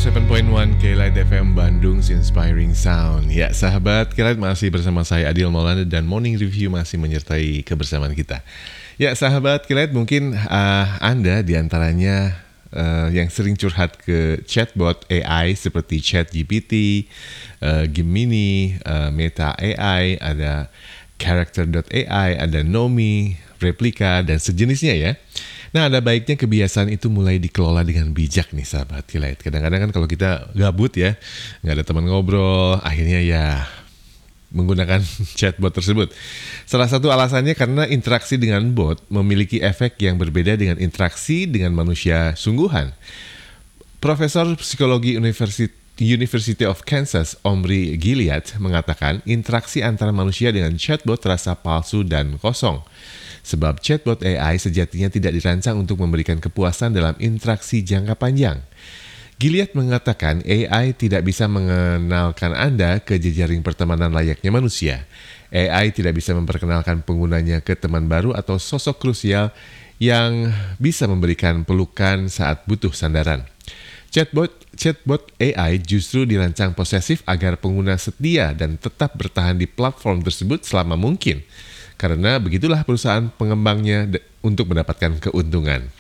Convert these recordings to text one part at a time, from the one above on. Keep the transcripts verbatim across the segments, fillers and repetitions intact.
tujuh koma satu K-Light F M Bandung Inspiring Sound. Ya sahabat, K-Light masih bersama saya Adil Maulana dan Morning Review masih menyertai kebersamaan kita. Ya sahabat K-Light, mungkin uh, Anda diantaranya uh, yang sering curhat ke chatbot A I seperti ChatGPT, uh, Gemini, uh, Meta A I, ada Character dot A I, ada Nomi, Replika, dan sejenisnya ya. Nah, ada baiknya kebiasaan itu mulai dikelola dengan bijak nih sahabat K-Light. Kadang-kadang kan kalau kita gabut ya, nggak ada teman ngobrol, akhirnya ya menggunakan chatbot tersebut. Salah satu alasannya karena interaksi dengan bot memiliki efek yang berbeda dengan interaksi dengan manusia sungguhan. Profesor Psikologi University University of Kansas, Omri Gilead, mengatakan interaksi antara manusia dengan chatbot terasa palsu dan kosong. Sebab chatbot A I sejatinya tidak dirancang untuk memberikan kepuasan dalam interaksi jangka panjang. Gilead mengatakan A I tidak bisa mengenalkan Anda ke jejaring pertemanan layaknya manusia. A I tidak bisa memperkenalkan penggunanya ke teman baru atau sosok krusial yang bisa memberikan pelukan saat butuh sandaran. Chatbot, chatbot A I justru dirancang posesif agar pengguna setia dan tetap bertahan di platform tersebut selama mungkin. Karena begitulah perusahaan pengembangnya de- untuk mendapatkan keuntungan.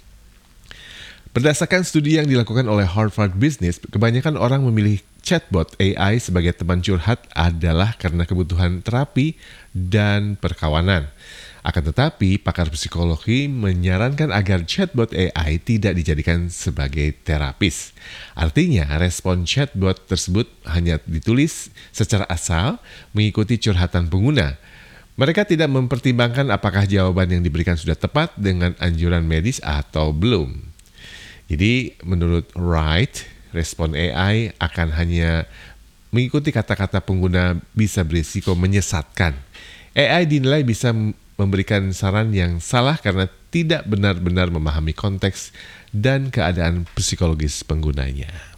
Berdasarkan studi yang dilakukan oleh Harvard Business, kebanyakan orang memilih chatbot A I sebagai teman curhat adalah karena kebutuhan terapi dan perkawanan. Akan tetapi, pakar psikologi menyarankan agar chatbot A I tidak dijadikan sebagai terapis. Artinya, respon chatbot tersebut hanya ditulis secara asal mengikuti curhatan pengguna. Mereka tidak mempertimbangkan apakah jawaban yang diberikan sudah tepat dengan anjuran medis atau belum. Jadi, menurut Wright, respon A I akan hanya mengikuti kata-kata pengguna bisa berisiko menyesatkan. A I dinilai bisa memberikan saran yang salah karena tidak benar-benar memahami konteks dan keadaan psikologis penggunanya.